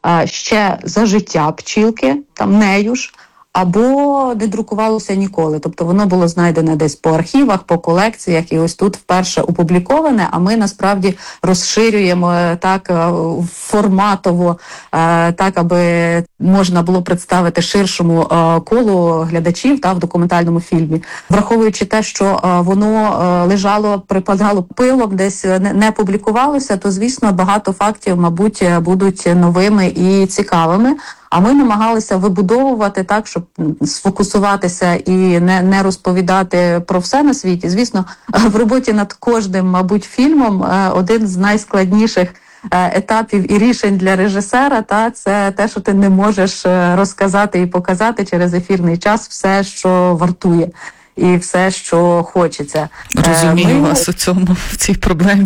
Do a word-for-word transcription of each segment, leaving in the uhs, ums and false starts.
ще за життя пчілки, там нею ж, або не друкувалося ніколи. Тобто воно було знайдене десь по архівах, по колекціях, і ось тут вперше опубліковане, а ми насправді розширюємо так форматово, так, аби можна було представити ширшому колу глядачів та в документальному фільмі. Враховуючи те, що воно лежало, припадало пилом, десь не публікувалося, то, звісно, багато фактів, мабуть, будуть новими і цікавими. А ми намагалися вибудовувати так, щоб сфокусуватися і не, не розповідати про все на світі. Звісно, в роботі над кожним, мабуть, фільмом один з найскладніших етапів і рішень для режисера, та це те, що ти не можеш розказати і показати через ефірний час все, що вартує. І все, що хочеться. Розумію ми... вас у цьому, в цій проблемі.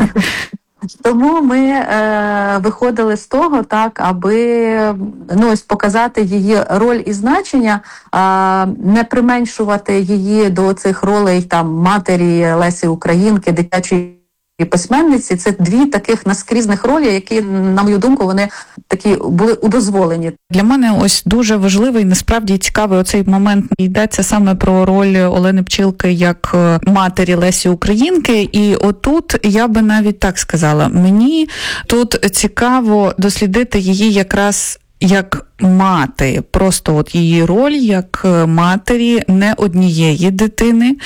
Тому ми е, виходили з того, так, аби ну, ось показати її роль і значення, е, не применшувати її до цих ролей там матері Лесі Українки, дитячої письменниці. Це дві таких наскрізних ролі, які, на мою думку, вони такі були удозволені. Для мене ось дуже важливий, насправді цікавий оцей момент. Йдеться саме про роль Олени Пчілки як матері Лесі Українки. І отут я би навіть так сказала, мені тут цікаво дослідити її якраз як мати, просто от її роль як матері не однієї дитини,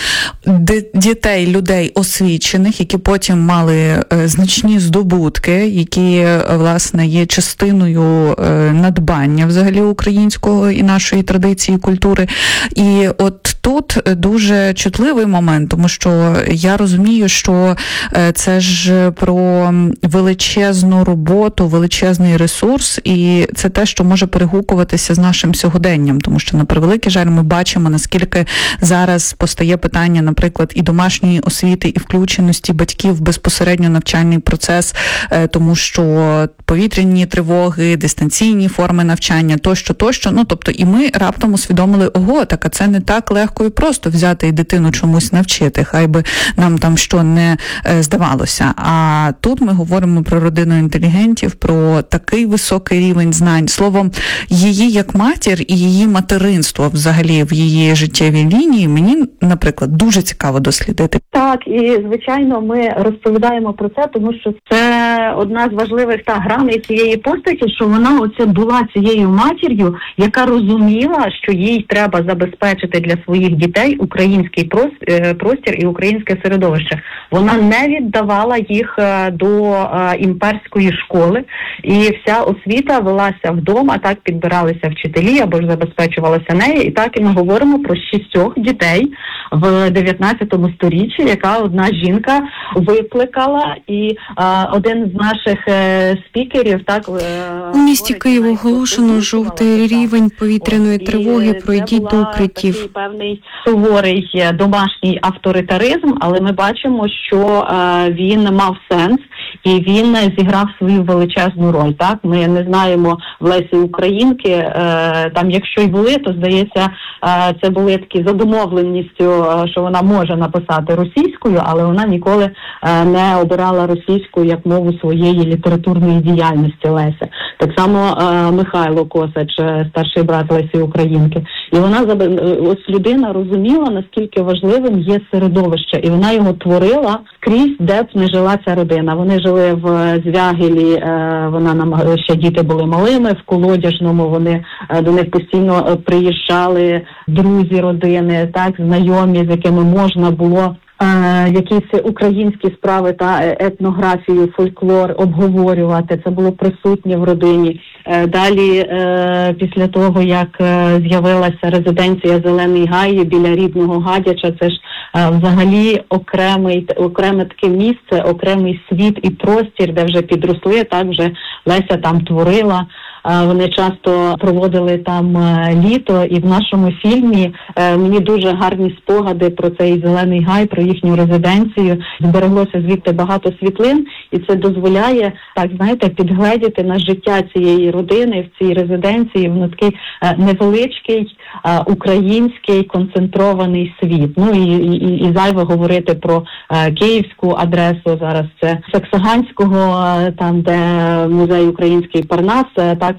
дітей, людей освічених, які потім мали значні здобутки, які, власне, є частиною надбання взагалі українського і нашої традиції, культури. І от тут дуже чутливий момент, тому що я розумію, що це ж про величезну роботу, величезний ресурс, і це те, що може перегукуватися з нашим сьогоденням, тому що, на превеликий жаль, ми бачимо, наскільки зараз постає питання, наприклад, і домашньої освіти, і включеності батьків в безпосередньо навчальний процес, тому що повітряні тривоги, дистанційні форми навчання, тощо, тощо. Ну, тобто, і ми раптом усвідомили, ого, так, а це не так легко і просто взяти і дитину чомусь навчити, хай би нам там що не здавалося. А тут ми говоримо про родину інтелігентів, про такий високий рівень знань. Словом, її як матір і її материнство взагалі в її життєвій лінії мені, наприклад, дуже цікаво дослідити. Так, і звичайно ми розповідаємо про це, тому що це одна з важливих та граней цієї постаті, що вона оце була цією матір'ю, яка розуміла, що їй треба забезпечити для своїх дітей український простір і українське середовище. Вона не віддавала їх до імперської школи, і вся освіта велася вдома, так підбиралися вчителі або ж забезпечувалася нею. І так і ми говоримо про шістьох дітей в дев'ятнадцятому сторіччі, яка одна жінка викликала, і а, один з наших е, спікерів так у місті Київ оголошено жовтий рівень повітряної тривоги. Пройдіть до укриттів. Такий певний суворий домашній авторитаризм, але ми бачимо, що е, він мав сенс. І він зіграв свою величезну роль. Так, ми не знаємо в Лесі Українки. Е, там, якщо й були, то здається, е, це були такі за домовленістю, е, що вона може написати російською, але вона ніколи е, не обирала російську як мову своєї літературної діяльності. Леся. Так само е, Михайло Косач, старший брат Лесі Українки. І вона ось людина розуміла, наскільки важливим є середовище, і вона його творила скрізь, де б не жила ця родина. Вони жили в Звягелі, вона нам ще діти були малими, в Колодяжному вони до них постійно приїжджали друзі родини, так, знайомі, з якими можна було Е, якісь українські справи та етнографію, фольклор обговорювати. Це було присутнє в родині. Е, далі, е, після того, як е, з'явилася резиденція Зелений Гай біля рідного Гадяча, це ж е, взагалі окремий, окреме таке місце, окремий світ і простір, де вже підросли, так вже Леся там творила. Вони часто проводили там літо, і в нашому фільмі мені дуже гарні спогади про цей Зелений Гай, про їхню резиденцію. Збереглося звідти багато світлин, і це дозволяє, так, знаєте, підгледіти на життя цієї родини в цій резиденції. Воно такий невеличкий український концентрований світ. Ну і, і, і зайве говорити про київську адресу. Зараз це Саксаганського, там де музей український Парнас, так,